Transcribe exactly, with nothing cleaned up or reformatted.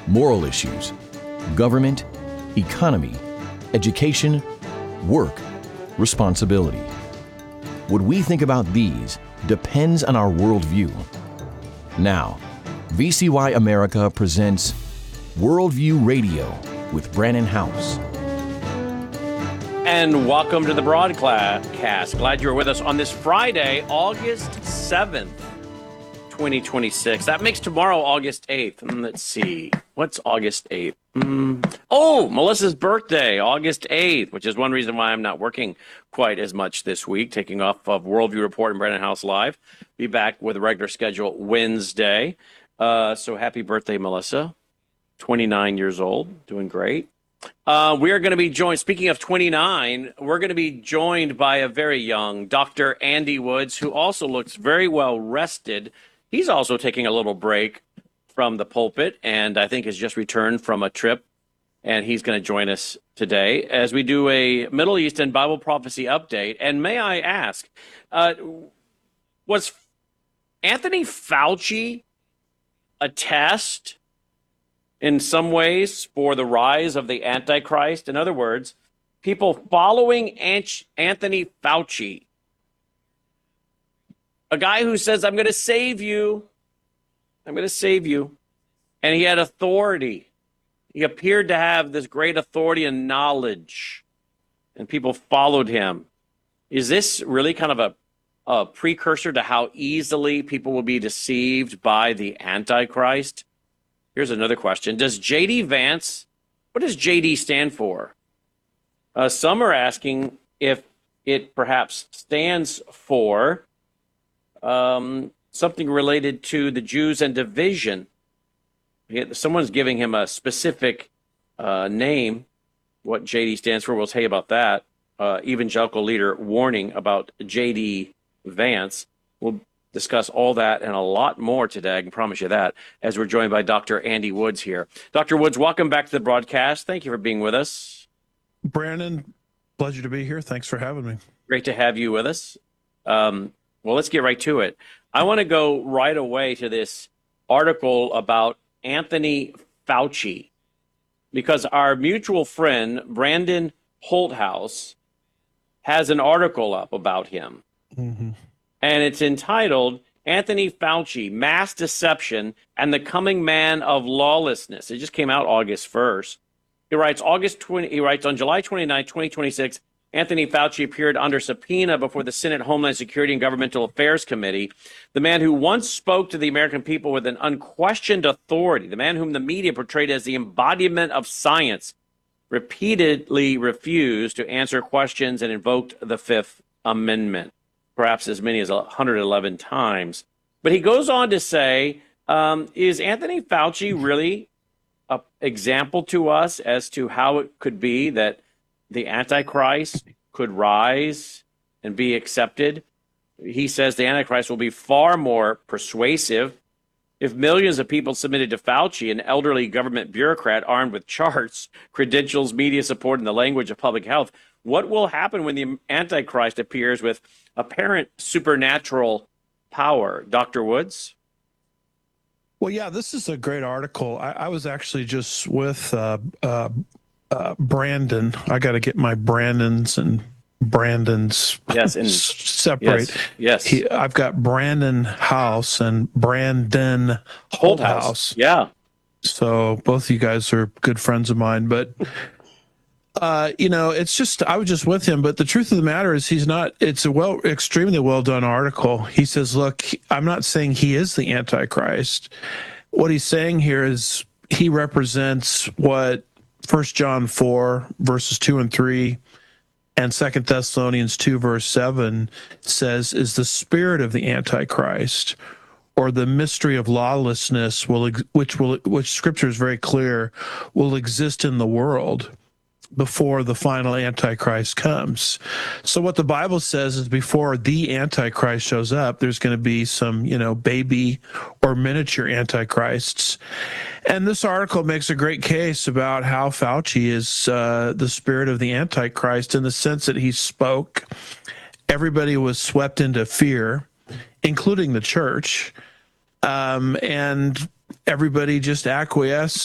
moral issues, government, economy, education, work, responsibility. What we think about these depends on our worldview. Now, V C Y America presents Worldview Radio with Brannon Howse. And welcome to the broadcast. Glad you're with us on this Friday, August seventh, twenty twenty-six. That makes tomorrow August eighth. And let's see. What's August eighth? Mm. Oh, Melissa's birthday, August eighth, which is one reason why I'm not working quite as much this week, taking off of Worldview Report and Brannon Howse Live. Be back with a regular schedule Wednesday. Uh, so happy birthday, Melissa. twenty-nine years old, doing great. Uh, we are going to be joined, speaking of twenty-nine, we're going to be joined by a very young Doctor Andy Woods, who also looks very well rested. He's also taking a little break from the pulpit, and I think has just returned from a trip, and he's going to join us today as we do a Middle East and Bible prophecy update. And may I ask, uh, was Anthony Fauci a test in some ways for the rise of the Antichrist? In other words, people following Anthony Fauci, a guy who says, I'm going to save you. I'm going to save you. And he had authority. He appeared to have this great authority and knowledge, and people followed him. Is this really kind of a, a precursor to how easily people will be deceived by the Antichrist? Here's another question. Does J D Vance, what does J D stand for? Uh, some are asking if it perhaps stands for um, something related to the Jews and division. Someone's giving him a specific uh, name. What J D stands for, we'll tell you about that. Uh, evangelical leader warning about J D Vance. We'll discuss all that and a lot more today, I can promise you that, as we're joined by Doctor Andy Woods here. Doctor Woods, welcome back to the broadcast. Thank you for being with us. Brannon, pleasure to be here. Thanks for having me. Great to have you with us. Um, well, let's get right to it. I want to go right away to this article about Anthony Fauci, because our mutual friend, Brandon Holthouse, has an article up about him. Mm-hmm. And it's entitled, Anthony Fauci, Mass Deception and the Coming Man of Lawlessness. It just came out August first. He writes, August twentieth, he writes, on July twenty-ninth, twenty twenty-six, Anthony Fauci appeared under subpoena before the Senate Homeland Security and Governmental Affairs Committee. The man who once spoke to the American people with an unquestioned authority, the man whom the media portrayed as the embodiment of science, repeatedly refused to answer questions and invoked the Fifth Amendment, perhaps as many as one hundred eleven times. But he goes on to say, um, is Anthony Fauci really an example to us as to how it could be that the Antichrist could rise and be accepted? He says the Antichrist will be far more persuasive if millions of people submitted to Fauci, an elderly government bureaucrat armed with charts, credentials, media support, and the language of public health. What will happen when the Antichrist appears with apparent supernatural power? Doctor Woods? Well, yeah, this is a great article. I, I was actually just with uh, uh, uh, Brandon. I got to get my Brandons and Brandons yes, and, separate. Yes, yes. He, I've got Brannon Howse and Brandon Holthouse. Yeah. So both of you guys are good friends of mine, but Uh, you know, it's just, I was just with him, but the truth of the matter is he's not, it's a well, extremely well done article. He says, look, I'm not saying he is the Antichrist. What he's saying here is he represents what First John four verses two and three and Second Thessalonians two verse seven says is the spirit of the Antichrist, or the mystery of lawlessness, will, which will, which scripture is very clear, will exist in the world before the final Antichrist comes. So what the Bible says is before the Antichrist shows up, there's going to be some, you know, baby or miniature Antichrists. And this article makes a great case about how Fauci is uh, the spirit of the Antichrist in the sense that he spoke. Everybody was swept into fear, including the church. Um, and everybody just acquiesced